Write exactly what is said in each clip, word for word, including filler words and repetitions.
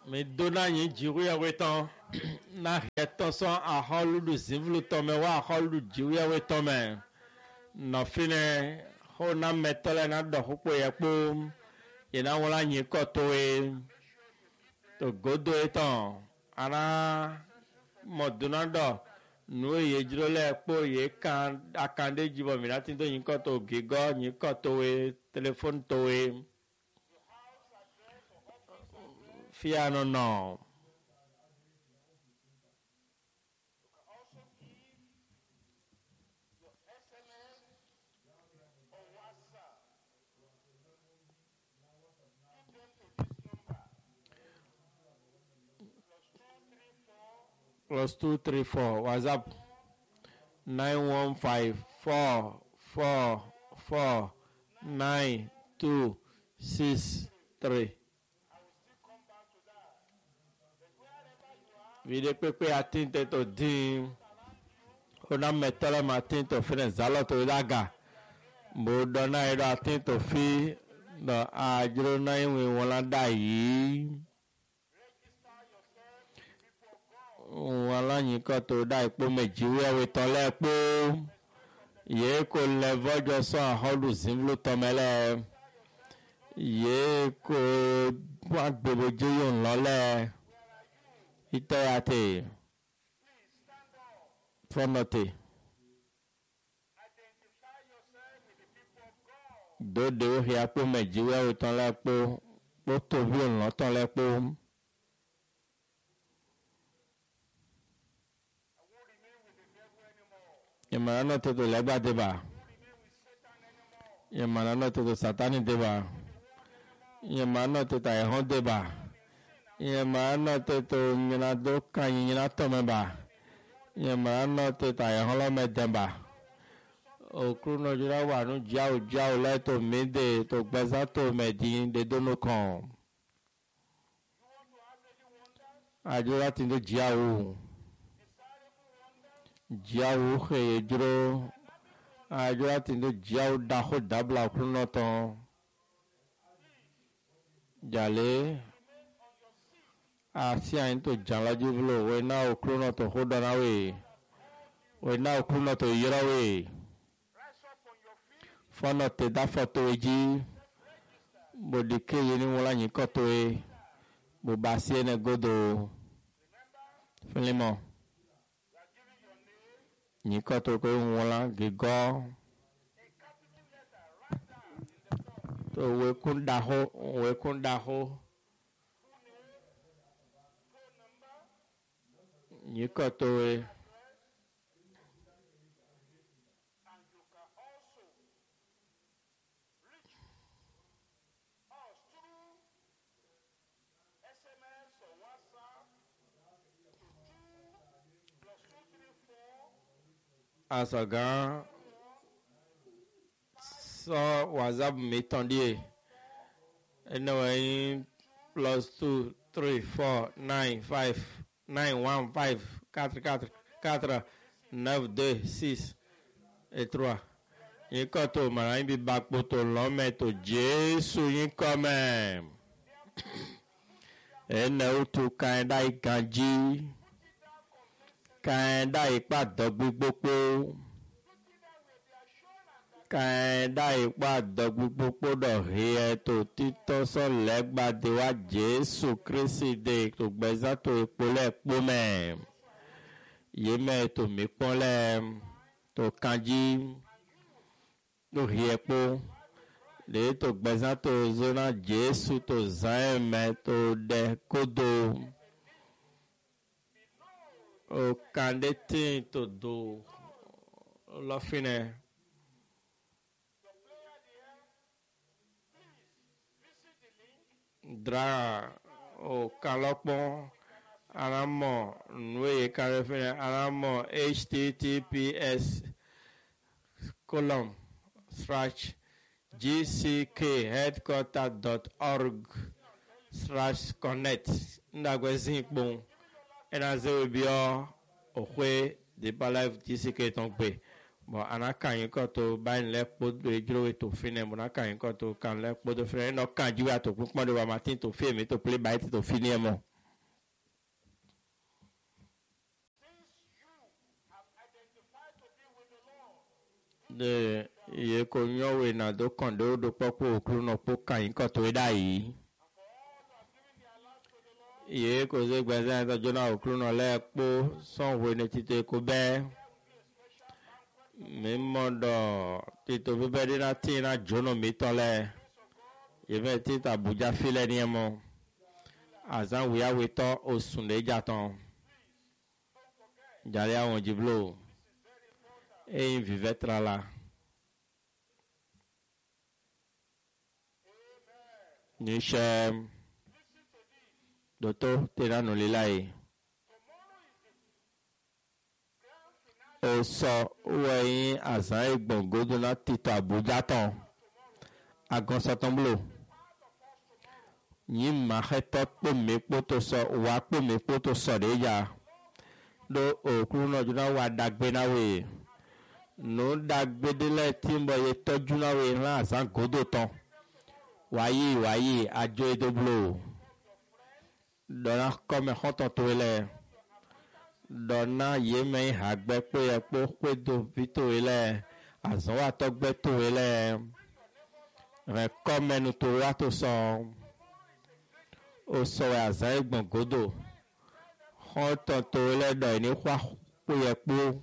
Me dona yin jiru ya wetan na retenson a holu du zivlu tome wa holu jiru ya wetome no fine ho na metole na do hupo ye po ina wala yin ko to e to godo etan ana mo dona do nu ye jiro le po ye kan akande jibo mi lati do yin ko to gigo yin ko to e telephone to e fiano no plus two three four WhatsApp nine one five four four four nine two six three. Vide pepe atinte to din ona metele matin to fine zalo to daga mo dona ero atin to fi no ajro na iwe won da yi wala yin ko to da ipo meji wewe to lepo ye ko le vojo so aholu zinvlu tomele ye ko wa gbebo joyo nlole ite ate fonote do de o ya po meji wewe to lepo po to bi on to lepo Yamana no te to leba deba. Yamana no te to satani deba. Yamana no te ta ehon deba. Yamana no te to nyina do kan nyina to meba. Yamana no te ta ehon lo me demba. O kruno jura wa nu jao jao le to mede to gbeza to medin de dono kan. Ajura tin do jao. Jiawu he juro ajura tindo jiawu da ho dabla kruno to jale asia into jala jiblo we na kruno to ho dana we we na kruno to yira we fono te da foto eji bodike yini wala yin ko to e bo basie ne godo filimo ni ko to ko wala gigo to we kunda ho we kunda ho ni ko to we asaga so WhatsApp m'étendie anyway plus two three four nine five nine one five quatre quatre quatre neuf deux six et trois yin ko to mara yin bi bakpo to lo me to Jesu yin ko me ene o tu kan dai kanji kan dai pa do gbogbo kan dai pa do gbogbo do he to tito so legba de wa Jesu Kristi de to gbeza to epole po me ye me to mi pole to kanji to he po le to gbeza to zona Jesu to zan me to de kodo o kandete to do lo fine dra o kalopon aramo nwe kare fine aramo https column slash gckheadquarter dot org slash connect ndagwezin pon enaze obio okwe de live gck ton pe bon anaka yin ko to ba nle podo ejiro to fine mo naka yin ko to kan le podo fine no kan jiwa to pupon de wa matin to fi mi to play by to fini mo de ye ko nyowe na do kondo do popo okru no po kan ko to dai ye ko ze gbaza to jona okru no le po son we ne tite ko be me mondo tito be be na tina jono mi tole ye be tita buja file ni mo azan we awe to osun le jaton jale awon jiblo e vivetra la ni shem doto tera no lilai o so we azan egbongodo na tito abuja ton agon sotonblo yin ma heto po me poto so wa po me poto so de ya do okru no juna wa dagbe na we no dagbe de le timbo ye toju na we la azan godo ton wayi wayi ajo edoblo dona come hoto to ele dona ye me hagbe pe e po pe do vito ele azan wa to gbe to ele re come nu to wa to so o so azan egbon godo hoto to ele do ni kwa pe e po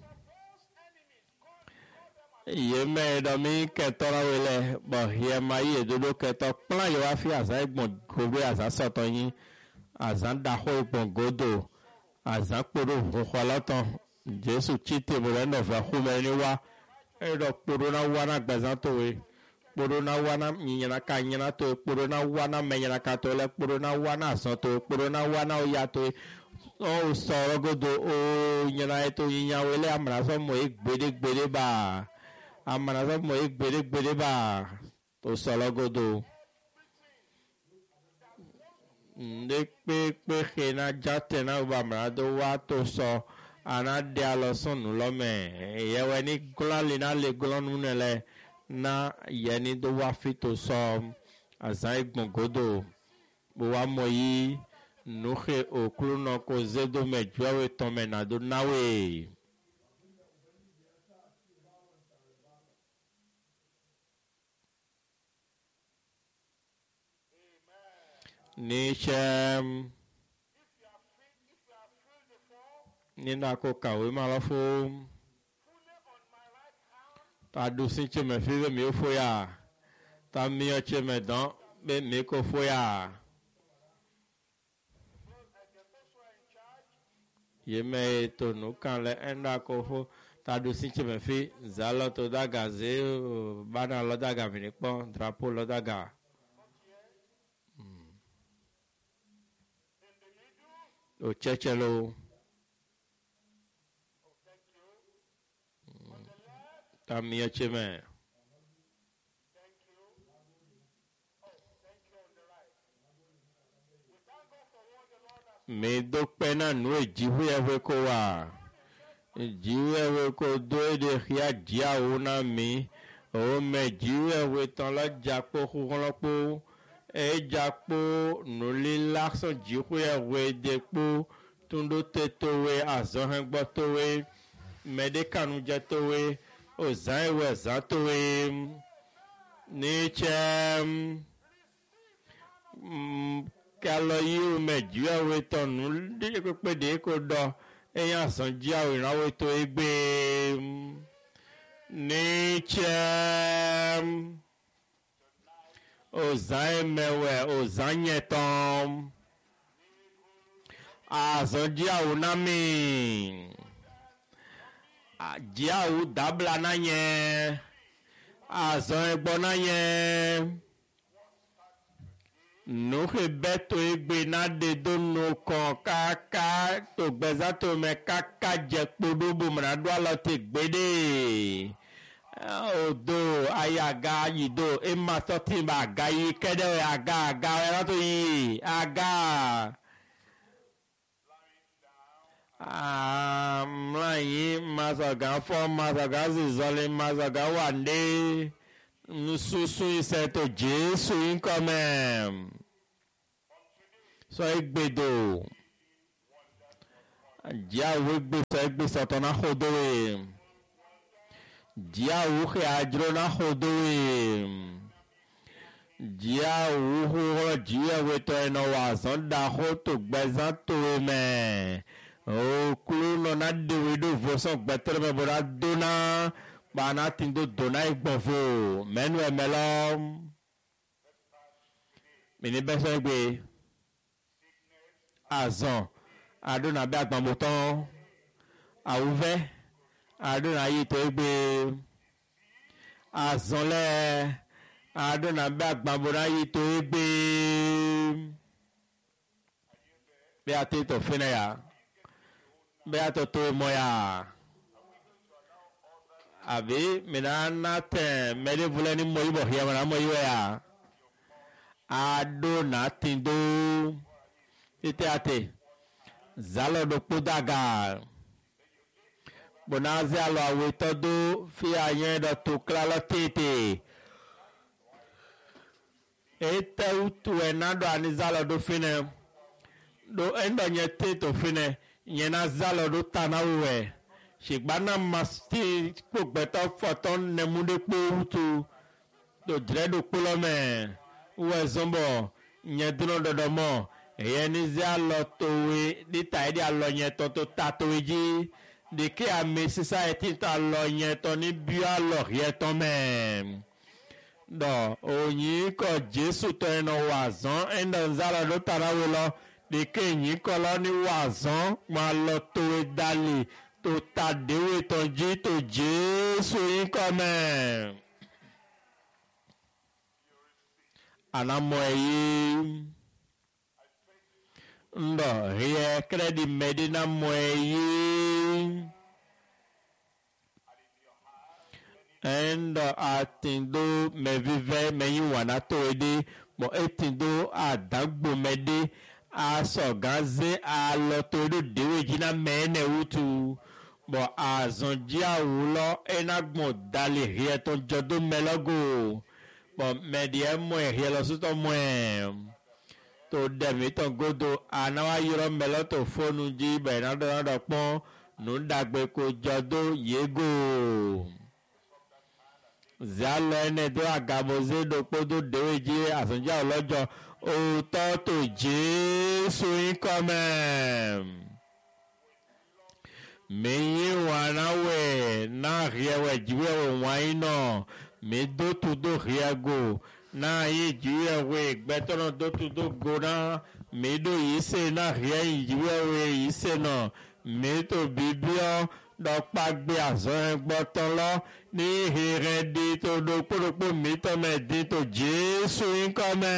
ye me do mi ke tora wele bo ye ma ye dodo ke to plan yo afi azan egbon gobe azan so to yin azan da ho egbon godo azan poro ho lotan Jesu chite mo le no fa hu me ni wa e do poro na wa na gbazan to we poro na wa na yinyana ka yinyana to poro na wa na me yinyana ka to le poro na wa na so to poro na wa na o ya to o so godo o yinyana to yinya wele amra so mo e gbede gbede ba amana so mo e gbede gbede ba to so godo nde pe pe khena jate na ba mra do wa to so ana de alo sonu lo me ye we ni gla le na le glo nu ne le na ye ni do wa fi to so azan egbon godo bo wa mo yi no khe okru no ko zedo me jwe to me na do nawe ni shem ni na ko kawe ma lo fo ta do sin che me fi me o fo ya ta mi o che me dan be me ko fo ya ye me to no kan le enda ko fo ta do sin che me fi zalo to daga ze bana lo daga mi ni pon drapeau lo daga o chechelo ta mi o che me me do pena no ejiwe ewe ko wa ejiwe ewe ko do de khia dia una mi o me jiwe ewe ton la japo kholopo e japo no li lakso jiwe ewe de po tundo tetowe azon hen gbo towe me de kanu je towe o zan ewe zan towe ni chem kalo yi o meju awe tonu de pe de ko do eyan san ji awe rawo to egbe ni chem ozan mewe ozan yetom azan ji awe na mi ji awe dabla na yen azan egbo na yen no he beto egbe na de do no kon kaka to gbeza to me kaka je podo bo mra do alo te gbede odo ayaga yido e ma so ti ba ga yi kede aga aga era to yi aga um lai mazaga fo mazaga zizole mazaga wande nususu iseto Jesu income so egbedo ja we gbe so egbe so to na khodo e dia uhe ajrona hodoe dia uhu dia weto eno wazon da hoto gbezan to me o kulu no na de wedo voson gbetere me bora dona bana tindo dona igbofo menu emelo mini beso gbe azon adona be agbamoton awuve adona yi to gbe azon le adona be agbambora yi to gbe be ate to fene ya be ato to moya abi mina na te mede vule ni moyi bo ya na moyi ya adona tindo ite ate zalo do podaga bonaze alo awe todo fi ayen do to klalo tete ete utu enado anizalo do fine do endo nye tete fine nyena zalo do tanawe shigbana masti pogbeto foton nemude po utu do dredo polome uwe zombo nye dino dodomo eyeni zalo towe dita edi alo nye to to tatoji de ke ame society ta lo yen to ni bi alo ye to me do oyin ko Jesu to eno wazon endo zara do tarawe lo de ke yin ko lo ni wazon ma lo to dali to tadewe to ji to Jesu yin ko me anamo yi ndo ye credit medina moyi endo atindo me vive me yi wana to ede mo etindo adagbo mede aso gaze a lo to do dewe jina mene utu bo azonji awulo enagbon dali rie to jodo melogo bo medie mo rie lo suto mo to demi to godo anawa yoro melo to fonu ji be na do do pon nu dagbe ko jodo yego zalo ene do agaboze do podo deweji asonja olojo o to to Jesu income meyi wanawe na riewe jiwe waino me do to do riago na ye jiwe we gbetono do to do gona me do yise na rie jiwe we yise no me to bibio do pagbe azon gboton lo ni here di to do poropo mi to me di to Jesu income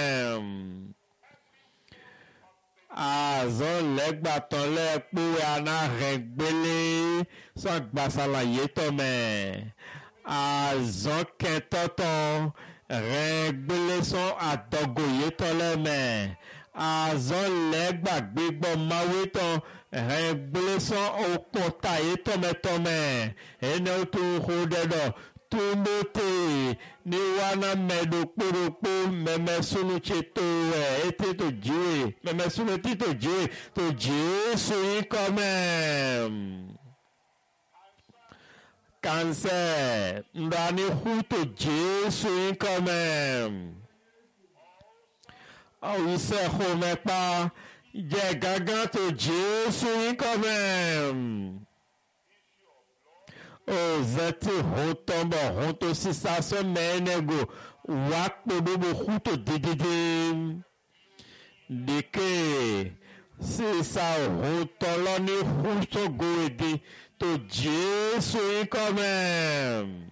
azon legbaton le po ana regbele so gbasalaye to me azon ketoton regbele so adogoye to le me azon legbagbe gbo mawe to regbele so okota ye to me to me ene to hodedo tumote ni wana medo poropo meme sunu cheto e ete to jiwe meme sunu tito jiwe to Jesu income cancer ndani huto Jesu income au ise home pa je gaga to Jesu income o zati hotombo hoto sisaso menego wakpo bobo huto dididi dike sisa hoto loni huto goedi to Jesu income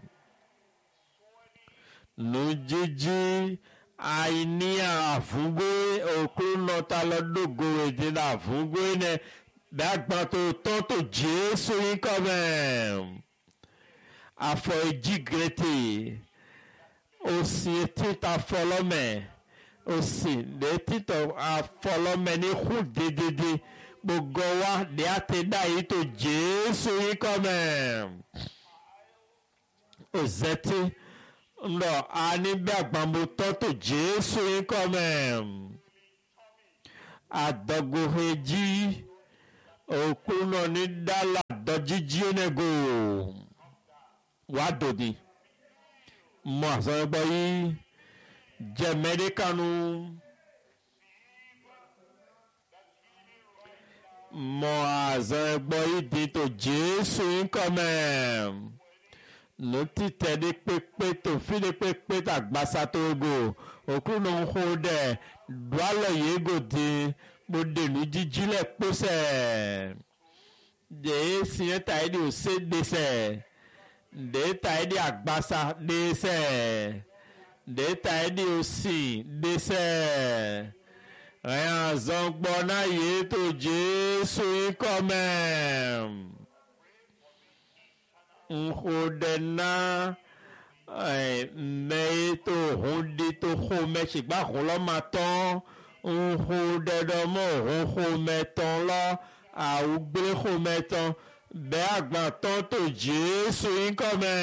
no jiji ainia afungwe okuno talodo goedi na afungwe ne dagba to toto Jesu income afọ ejigrete osi tita fọlọmẹ osi de tita afọlọmẹ ní hu dedede gbogbo wa de ati da yìí tó Jesu income ozeti ńlọ anibẹ agbamotọ tó Jesu income adọgboheji okuno ní dala dọjíjí onego wà dòdì mọ àsọyẹ gbọ́ yìí jẹ́ mẹ́ríkànù mọ àsọyẹ gbọ́ yìí di tó Jésù ńkọ́ mẹ́ nù títẹ̀ ní pépé tó fi ní pépé tàgbàsá tó gò òkú ló ń kó dẹ̀ dùálọ̀ yìí gò di mo dènù jíjílẹ̀ pósẹ̀ dèé siẹ́ tàyé di òsè dèsẹ̀ dèé tàyé di àgbàsá dèsẹ̀ dèé tàyé di òsì dèsẹ̀ ẹ̀yàn zọ́ngbọ́n náà yìí tó Jésù ńkọ́ mẹ́ nkodena mɛ to hun di to xɔ mɛ tsigba hun lɔ ma tɔn nkodɛdɔ mɔ hun xɔ mɛ tɔn lɔ awu gble xɔ mɛ tɔn bɛ agbatɔn to Jésù ŋkɔmɛ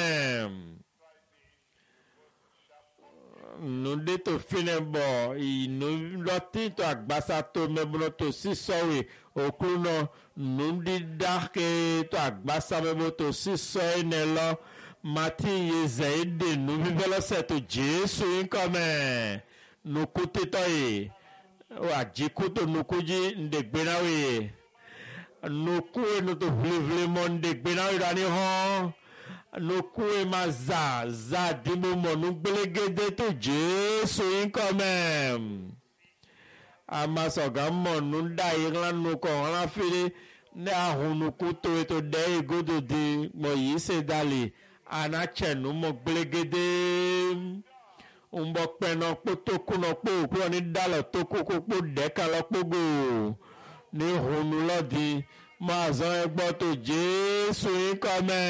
nude to finɛ bɔ inu lɔti to agbasa to mɛ bolo to sisɔwe okunɔ nundi dake to agbasa mɛ bolo to sisɔ ene lɔ mati yezɛ ede nubibɛlɔsɛ to Jésù ŋkɔmɛ nukutitɔ yi adzikuto nukudzi ndegbenawe nukue nuto vlivli mɔ ndegbenawe dani hɔn. Nukue ma za za dimu mɔ nugbelegede to Jésù ŋkɔmɛ amasɔga mɔ nuda yìí nukɔ ɣlã fili ne ahunuku to eto dɛ egodo di mɔ yi se dali anatsɛ numɔ gbelegede ŋbɔ kpɛnɔ kpo toku nɔ kpo kplɔ ni dalɔ toku kpo kpo dɛka lɔ kpogo ni hunu lɔ di mɔ azɔ egbɔ to Jésù ŋkɔmɛ.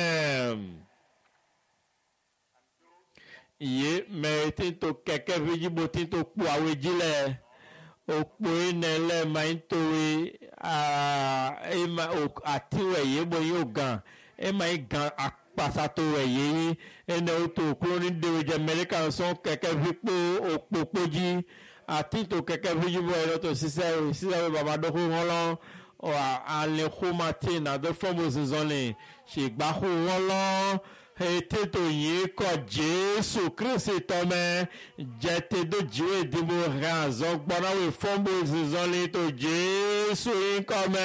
Ye mɛ ti to kɛkɛ fi bo ti to kpo awo dzi lɛ okpo yi nɛ lɛ ma yi to yi aa ema ati wɛ ye bo yi o gan ema yi gan akpasa to wɛ ye yi ene o to klo ni dewe dze mɛlika sɔn kɛkɛ fi kpo okpo kpo dzi ati to kɛkɛ fi dzi bo yi lɛ to sisɛ sisɛ bi baba do ko ŋɔlɔ ɔ alɛ ko ma ti na do fɔm bo zɔzɔn le sigba ko ŋɔlɔ. Ete to yi kɔ Jésù Kristi tɔmɛ jɛte do dziwe dibo hã zɔn gbɔna wo fɔmbo zizɔli to Jésù ŋkɔmɛ.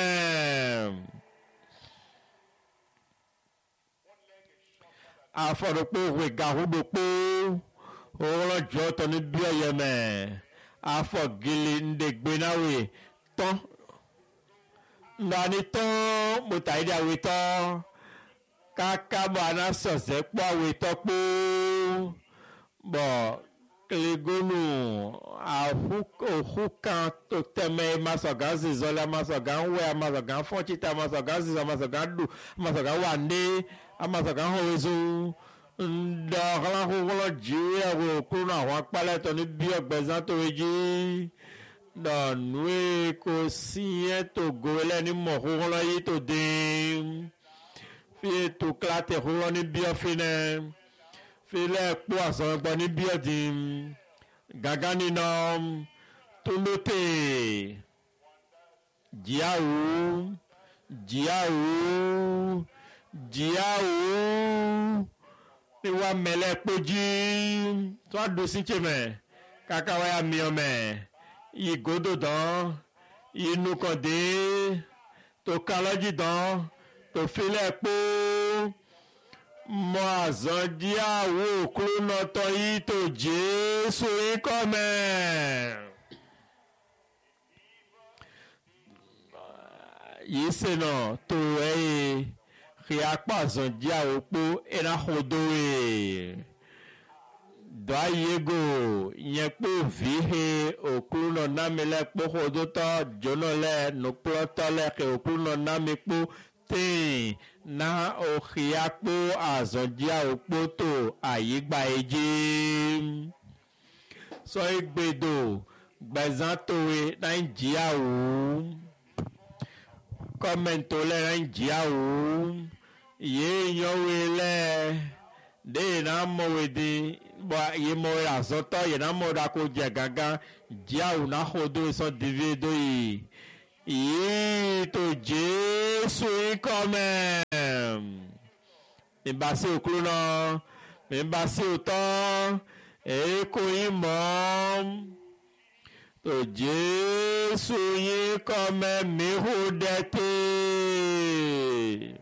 Afɔɖokpo hoe gahuɖokpo wɔwɔlɔ dzɔ tɔ ni biɔ yɛmɛ afɔ gili ŋdegbe na we tɔn nani tɔn mota yi di awi tɔn. Kaka bɔ ana sɔsɛ kpɔ awetɔ kpo bɔ kelegonu aƒu oƒu kan to tɛmɛ masɔgã zizɔli amasɔgã wɛ amasɔgã fɔtsita amasɔgã zizɔ amasɔgã du amasɔgã wande amasɔgã hɔwezu ŋdɔ ɣlã xoxolɔ dziwe awo kuro na hɔn akpalɛ tɔ ni biɔ gbɛzã to we dzi dɔ nue ko siɛ to go lɛ ni mɔ xoxolɔ yi to den. Fi to klate xulɔ ni biɔ fi nɛ fi lɛ kpɔ asɔrɔ gbɔ ni biɔ di gagani nɔ tolote dziawu dziawu dziawu ni wa mɛlɛ kpodzi tó a do si tse mɛ kaka wa ya miɔ mɛ yi godo dɔn yi nukɔde to kalɔdzi dɔn. To filẹ̀ kpó mọ àzọdíàwó kúlónọtọ yìí tó Jésù ŋkɔmɛ. Yìí sènà tó ẹyẹ kí akpa àzọdíàwó kpó ẹnà xodoe dọ́ ayégo yẹn kpó vihe òkúlónọ nami lẹ kpó xodótɔ jónɔ lẹ nukplɔtɔ lẹ kí òkúlónọ nami kpó. Te na ohia kpo azɔdia okpo to ayigba edzi sɔ egbedo gbɛzãtowe na dziawo kɔmɛnto lɛ na dziawo ye nyɔwe lɛ de na mɔwe di bɔ ye mɔwe azɔtɔ ye na mɔ da ko dze gãgã dziawo na xɔ do sɔ divi do yi. Yìí tó Jésù ŋkɔmɛ mi bá sí òkúrú náà mi bá sí òtọ́ èyí kò yín mọ́ tó Jésù yín kọ́ mẹ́mí hù dẹ́tẹ́.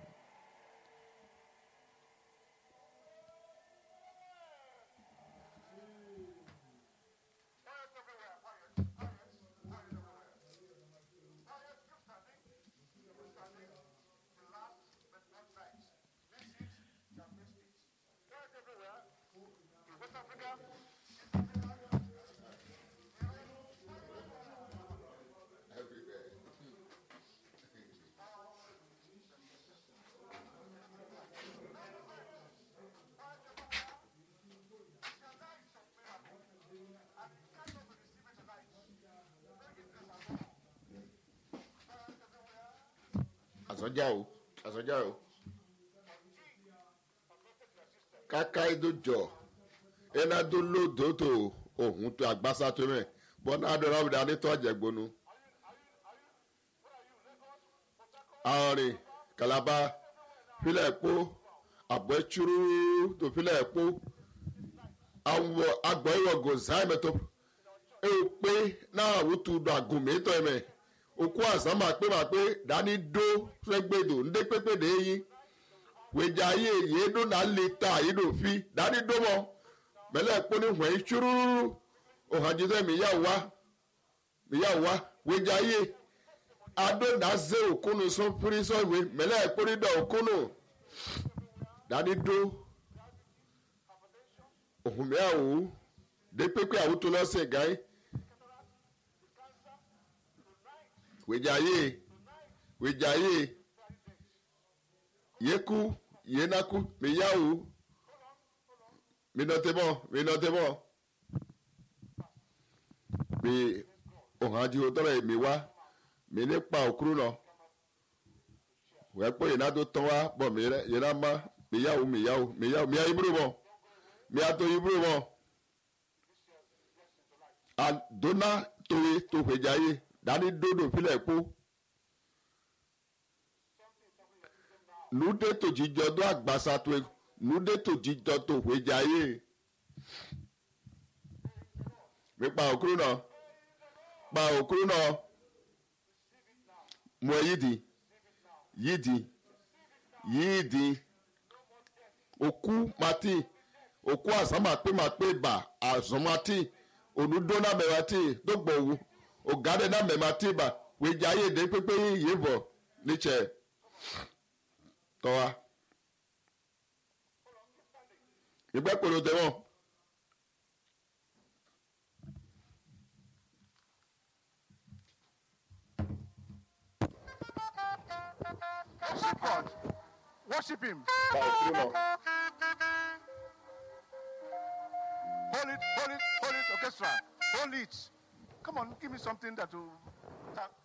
Àsọjá o àsọjá o kaka ido jọ ena do lodo to ohun to agbasa to me but na do rabu da ni to ajegbonu àárín Calabar fílẹ̀ epo àbọ̀ ẹ̀chúrú tó fílẹ̀ epo àwọn agbọ̀ ìwọ̀ gòzáì mẹ́tọ́ ẹ ò pé náà wùtú do àgùnmẹ́tọ̀ ẹ̀mẹ́ òkú àsán máa pé máa pé dání dó fẹ́gbẹ́dò ń dé pépèdè yín wèjà ayé èyí dó náà lè ta àyídò fi dání dó mọ́ mẹ́lẹ̀ epo ní wọ̀nyí ṣúrú òhànjíṣẹ́ mi yà wá mi yà wá wèjà ayé adó náà zé òkúnu sún pírí sọ́ọ̀wé mẹ́lẹ̀ epo ní dọ̀ òkúnu dání dó òhun mi àwò dé pépé àwùtò lọ́sẹ̀ gáyé. Wejaye, wejaye, yeku, yenaku, meyawu, minotebo, minotebo. Mi ohadi odore mi wa, mi ne pa okuru no. We po yena do ton wa, bo mi re, yena ma, meyawu, meyawu, meyawu, mi ayibru bo. Mi ato ibru bo. An dona towe to wejaye. Dani dodo fílẹ̀ epo nude tó jíjọ tó àgbàsá tó nude tó jíjọ tó wéjà yé mi pa òkúrú náà pa òkúrú náà mọ yídi yídi yídi òkú mati òkú àsámàpé màpé bà àsámàtì onúdóná mẹ́wàtì tó gbọ̀wù. Ogade na mematiba wejaye de pepe yivo niche towa igbe polo de won worship God, worship him. Hold it, hold it, hold it, orchestra, hold it. Come on, give me something that will